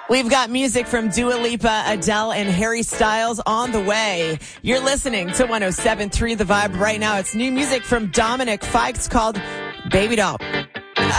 We've got music from Dua Lipa, Adele, and Harry Styles on the way. You're listening to 107.3 The Vibe right now. It's new music from Dominic Fikes called Baby Doll.